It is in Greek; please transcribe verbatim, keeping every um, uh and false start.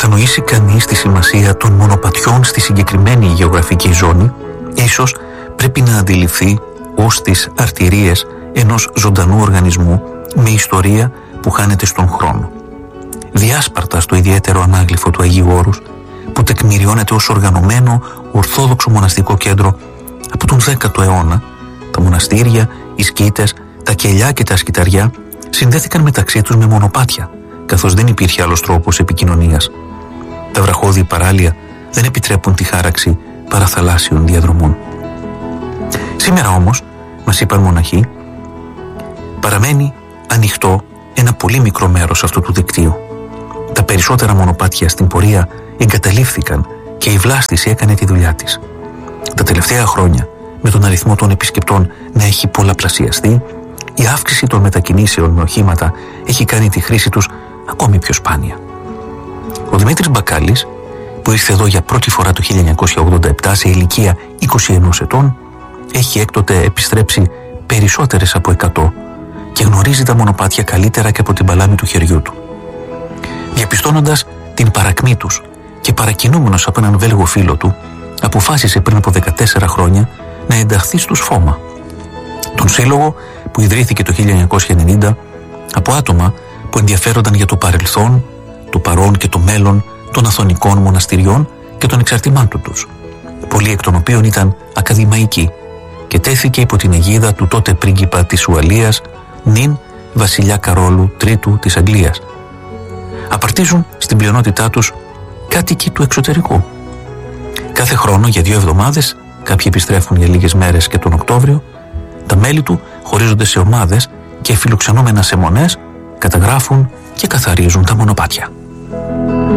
κατανοήσει κανείς τη σημασία των μονοπατιών στη συγκεκριμένη γεωγραφική ζώνη, ίσως πρέπει να αντιληφθεί ως τις αρτηρίες ενός ζωντανού οργανισμού με ιστορία που χάνεται στον χρόνο. Διάσπαρτα στο ιδιαίτερο ανάγλυφο του Αγίου Όρους, που τεκμηριώνεται ως οργανωμένο ορθόδοξο μοναστικό κέντρο από τον δέκατο αιώνα, τα μοναστήρια, οι σκήτες, τα κελιά και τα σκυταριά συνδέθηκαν μεταξύ τους με μονοπάτια, καθώς δεν υπήρχε άλλος τρόπος επικοινωνίας. Τα βραχώδη παράλια δεν επιτρέπουν τη χάραξη παραθαλάσσιων διαδρομών. Σήμερα όμως, μας είπαν μοναχοί, παραμένει ανοιχτό ένα πολύ μικρό μέρος αυτού του δικτύου. Τα περισσότερα μονοπάτια στην πορεία εγκαταλείφθηκαν και η βλάστηση έκανε τη δουλειά της. Τα τελευταία χρόνια, με τον αριθμό των επισκεπτών να έχει πολλαπλασιαστεί, η αύξηση των μετακινήσεων με οχήματα έχει κάνει τη χρήση τους ακόμη πιο σπάνια. Ο Δημήτρης Μπακάλης, που ήρθε εδώ για πρώτη φορά το χίλια εννιακόσια ογδόντα επτά σε ηλικία είκοσι ενός ετών, έχει έκτοτε επιστρέψει περισσότερες από εκατό και γνωρίζει τα μονοπάτια καλύτερα και από την παλάμη του χεριού του. Διαπιστώνοντας την παρακμή τους και παρακινούμενος από έναν Βέλγο φίλο του, αποφάσισε πριν από δεκατέσσερα χρόνια να ενταχθεί στους Φώμα, τον σύλλογο που ιδρύθηκε το χίλια εννιακόσια ενενήντα από άτομα που ενδιαφέρονταν για το παρελθόν, το παρόν και το μέλλον των αθωνικών μοναστηριών και των εξαρτημάτων τους, πολλοί εκ των οποίων ήταν ακαδημαϊκοί, και τέθηκε υπό την αιγίδα του τότε πρίγκιπα της Ουαλίας, νυν βασιλιά Καρόλου Τρίτου της Αγγλίας. Απαρτίζουν στην πλειονότητά τους κάτοικοι του εξωτερικού. Κάθε χρόνο για δύο εβδομάδες, κάποιοι επιστρέφουν για λίγες μέρες και τον Οκτώβριο, τα μέλη του χωρίζονται σε ομάδες και φιλοξενούμενα σε μονές καταγράφουν και καθαρίζουν τα μονοπάτια.